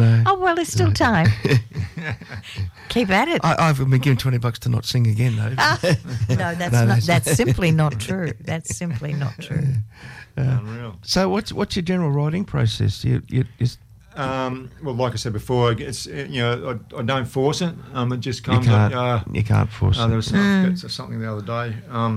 No. Oh, well, there's still time. Keep at it. I've been given $20 to not sing again, though. No, that's simply not true. That's simply not true. Unreal. So what's your general writing process? You Well, like I said before, it's I don't force it. It just comes. You can't force it. There was something the other day.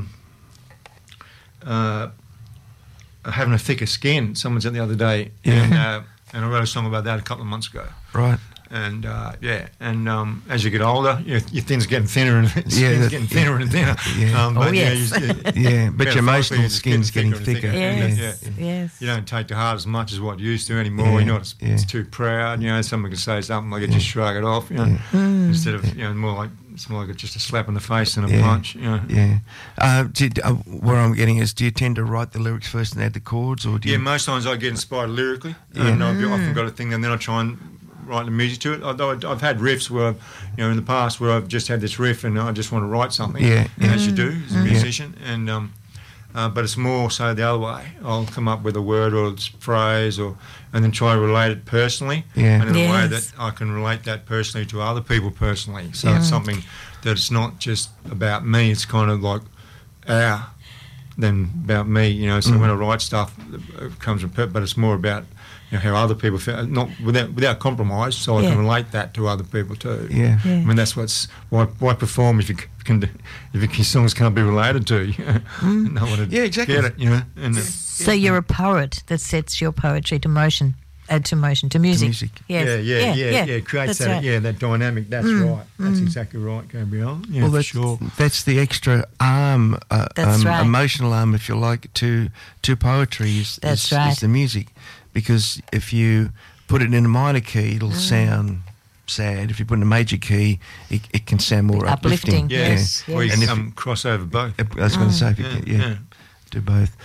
Having a thicker skin. Someone said the other day, and I wrote a song about that a couple of months ago. Right. And as you get older, your thin's getting thinner and getting thinner and thinner. Yeah. But but your emotional skin's getting thicker. Yes. You don't take to heart as much as what you used to anymore. You're not it's too proud. Someone can say something like you just shrug it off. Instead of it's more like just a slap in the face than a punch. Yeah. What I'm getting is, do you tend to write the lyrics first and add the chords, or do you? Yeah, most times I get inspired lyrically, and I've often got a thing, and then I try and write the music to it. Although I've had riffs where, in the past where I've just had this riff and I just want to write something, as you do as a musician, and but it's more so the other way. I'll come up with a word or a phrase, and then try to relate it personally, and in a way that I can relate that personally to other people personally. So it's something that it's not just about me. It's kind of like than about me. So when I write stuff, it comes from but it's more about how other people feel, not without compromise, so I can relate that to other people too. Yeah. I mean, that's why perform if your songs can't be related to. No one would exactly. get it. And so you're a poet that sets your poetry to motion. To music. Yes. Yeah. Creates that. Right. Yeah, that dynamic. That's right. That's exactly right, Gabrielle. Yeah, well, that's the extra arm, emotional arm, if you like, to poetry. Is the music, because if you put it in a minor key, it'll sound sad. If you put it in a major key, it can sound more uplifting. Yes. Or you can cross over both. I was going to say, if you can, do both.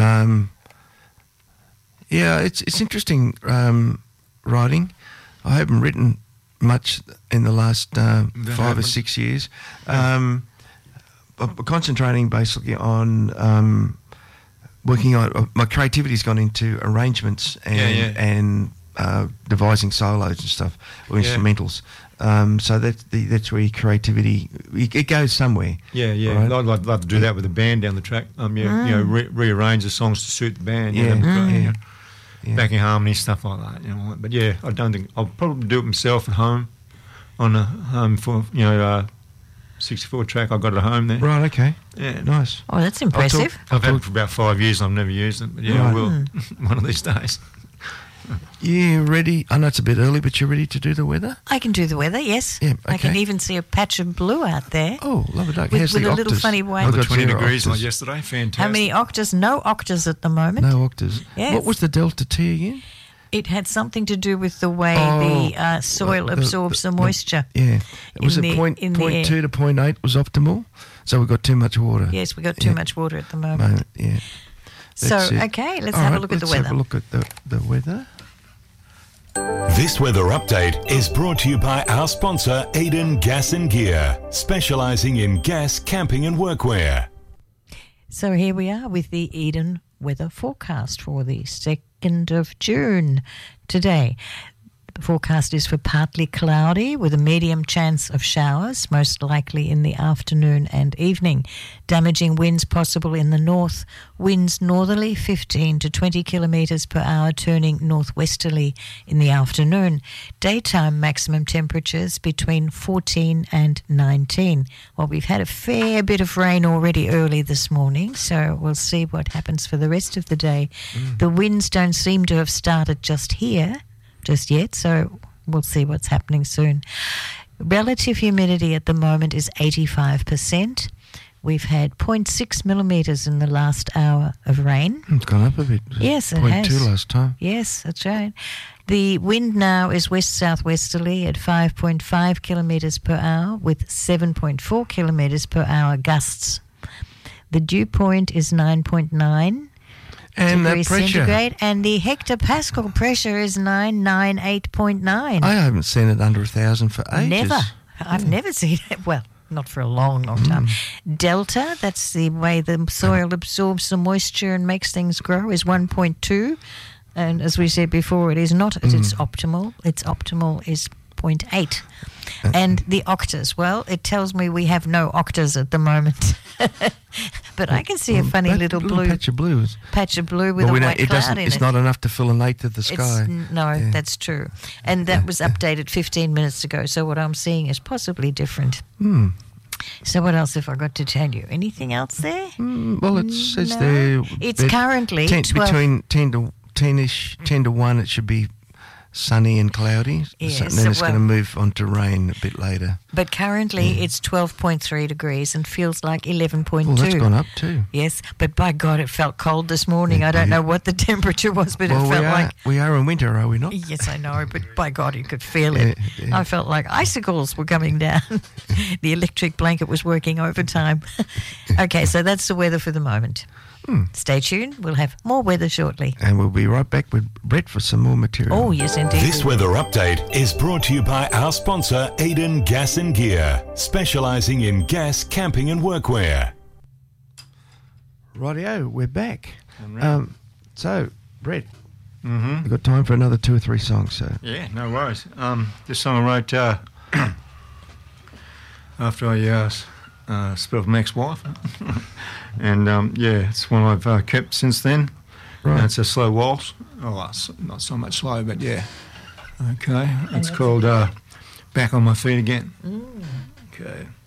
Yeah. It's interesting writing. I haven't written much in the last 5 or 6 years. I'm concentrating basically on working on my creativity's gone into arrangements and devising solos and stuff, or instrumentals. So that's where your creativity it goes somewhere. Right? I'd love to do that with a band down the track. Rearrange the songs to suit the band. Backing harmony, stuff like that. But I don't think I'll probably do it myself at home on a home for 64 track. I got it at home there. Right. Okay. Yeah. Nice. Oh, that's impressive. I've had it for about 5 years and I've never used it. But I will one of these days. You ready? I know it's a bit early, but you're ready to do the weather? I can do the weather, yes. Yeah, okay. I can even see a patch of blue out there. Oh, love it. With a little funny wave. I've got 20 degrees like yesterday. Fantastic. How many octaves? No octaves at the moment. No octaves. Yes. What was the delta T again? It had something to do with the way the soil absorbs the moisture. Was it 0.2 to 0.8 was optimal? So we got too much water. Yes, we got too much water at the moment. Yeah. So, okay, let's have a look at the weather. Let's have a look at the weather. This weather update is brought to you by our sponsor, Eden Gas and Gear, specialising in gas, camping and workwear. So here we are with the Eden weather forecast for the 2nd of June today. The forecast is for partly cloudy with a medium chance of showers, most likely in the afternoon and evening. Damaging winds possible in the north. Winds northerly 15 to 20 kilometres per hour, turning northwesterly in the afternoon. Daytime maximum temperatures between 14 and 19. Well, we've had a fair bit of rain already early this morning, so we'll see what happens for the rest of the day. The winds don't seem to have started just yet, so we'll see what's happening soon. Relative humidity at the moment is 85%. We've had 0.6 millimetres in the last hour of rain. It's gone up a bit. Yes, it has. 0.2 last time. Yes, that's right. The wind now is west-southwesterly at 5.5 kilometres per hour with 7.4 kilometres per hour gusts. The dew point is 9.9. And degrees the pressure. Centigrade, and the hectopascal pressure is 998.9. I haven't seen it under 1,000 for ages. Never. I've never seen it. Well, not for a long time. Delta, that's the way the soil absorbs the moisture and makes things grow, is 1.2. And as we said before, it is not at its optimal. Its optimal is 0.8. And the octas, well, it tells me we have no octas at the moment. But I can see a funny little blue patch of blue. Patch of blue with a white cloud in it. It's not enough to fill an eighth of the sky. No, that's true. And that was updated 15 minutes ago. So what I'm seeing is possibly different. So what else have I got to tell you? Anything else there? Well, it says there... It's currently... between 10 to 1, it should be sunny and cloudy. Yes, and then it's going to move on to rain a bit later. But currently it's 12.3 degrees and feels like 11.2. Well, that's gone up too. Yes, but by God, it felt cold this morning. I don't know what the temperature was, but it felt like... We are in winter, are we not? Yes, I know, but by God, you could feel it. Yeah. I felt like icicles were coming down. The electric blanket was working overtime. Okay, so that's the weather for the moment. Stay tuned. We'll have more weather shortly. And we'll be right back with Brett for some more material. Oh, yes, indeed. This weather update is brought to you by our sponsor, Eden Gas and Gear, specialising in gas, camping and workwear. Rightio, we're back. So, Brett, we've got time for another 2 or 3 songs. So. Yeah, no worries. This song I wrote after I split with my ex-wife. And it's one I've kept since then. Right. And it's a slow waltz. Oh, not so much slow, but yeah. Okay. It's called Back on My Feet Again. Okay.